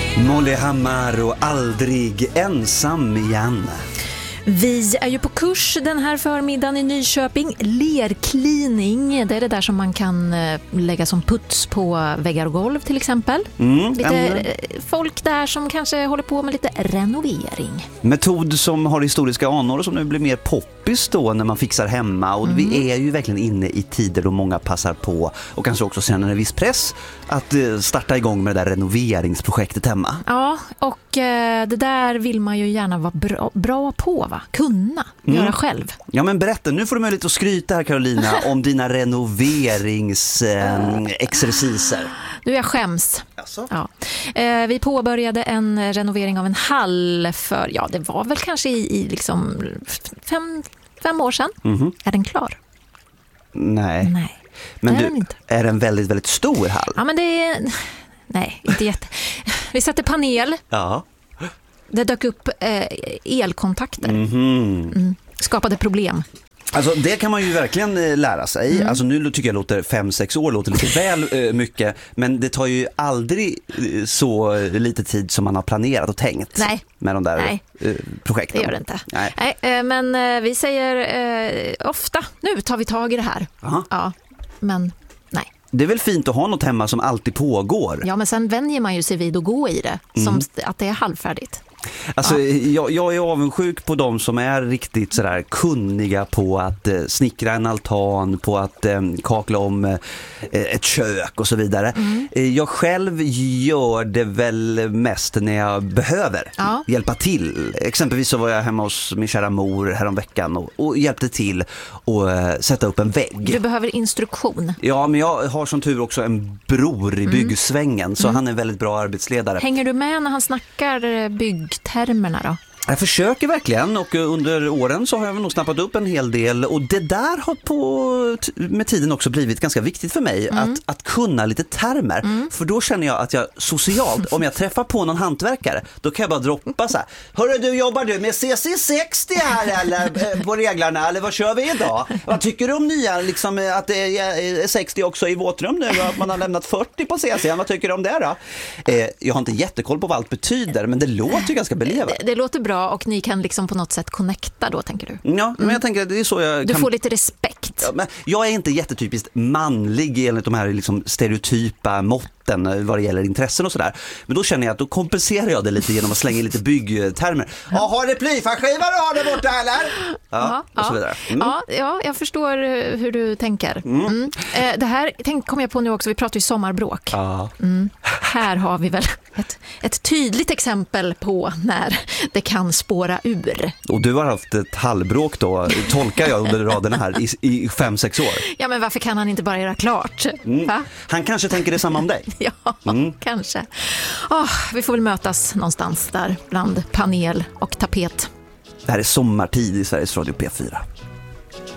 Molly Hammar och Aldrig ensam igen. Vi är ju på kurs den här förmiddagen i Nyköping. Lerklining, det är det där som man kan lägga som puts på väggar och golv till exempel. Lite folk där som kanske håller på med lite renovering. Metod som har historiska anor och som nu blir mer poppis då när man fixar hemma. Och vi är ju verkligen inne i tider då många passar på och kanske också känner en viss press att starta igång med det där renoveringsprojektet hemma. Ja, och det där vill man ju gärna vara bra på, va? Kunna göra själv. Ja, men berätta, nu får du möjlighet att skryta här, Carolina, om dina renoveringsexerciser. Jag skäms. Alltså? Ja. Vi påbörjade en renovering av en hall för, det var väl kanske i liksom 5 år sedan. Är den klar? Nej. Men är den väldigt, väldigt stor hall? Ja, men det är... Nej, inte jätte... Vi satte panel. Ja. Det dök upp elkontakter. Skapade problem. Alltså det kan man ju verkligen lära sig. Alltså nu tycker jag låter 5-6 år låter lite väl mycket. Men det tar ju aldrig så lite tid som man har planerat och tänkt. Nej. Med de där projekten. Det gör det inte. Nej, men vi säger ofta, nu tar vi tag i det här. Aha. Ja, men nej. Det är väl fint att ha något hemma som alltid pågår. Ja, men sen vänjer man ju sig vid att gå i det. Som att det är halvfärdigt. Alltså, jag är avundsjuk på de som är riktigt sådär kunniga på att snickra en altan, på att kakla om ett kök och så vidare. Jag själv gör det väl mest när jag behöver hjälpa till. Exempelvis så var jag hemma hos min kära mor häromveckan och hjälpte till att sätta upp en vägg. Du behöver instruktion. Ja, men jag har som tur också en bror i byggsvängen, så han är en väldigt bra arbetsledare. Med när han snackar byggtermerna då? Jag försöker verkligen, och under åren så har jag nog snappat upp en hel del, och det där har med tiden också blivit ganska viktigt för mig att kunna lite termer, för då känner jag att jag socialt, om jag träffar på någon hantverkare, då kan jag bara droppa så här: hörru du, jobbar du med CC60 här eller på reglarna, eller vad kör vi idag? Vad tycker du om nya, liksom, att det är 60 också i våtrum nu, att man har lämnat 40 på CC, vad tycker du om det då? Jag har inte jättekoll på vad allt betyder, men det låter ju ganska belevat. Det låter bra. Och ni kan liksom på något sätt connecta då, tänker du? Ja, men jag tänker att det är så jag Du får lite respekt. Ja, men jag är inte jättetypiskt manlig enligt de här liksom stereotypa måtten vad det gäller intressen och sådär. Men då känner jag att då kompenserar jag det lite genom att slänga lite byggtermer. Har det plyfaskiva du har där borta eller? Ja, och så vidare. Ja, jag förstår hur du tänker. Det här kom jag på nu också, vi pratar ju sommarbråk. Här har vi väl ett tydligt exempel på när det kan spåra ur. Och du har haft ett halvbråk då, tolkar jag under raderna här, i 5-6 år. Ja, men varför kan han inte bara göra klart? Han kanske tänker detsamma om dig. Ja, kanske. Vi får väl mötas någonstans där bland panel och tapet. Det här är sommartid i Sveriges Radio P4.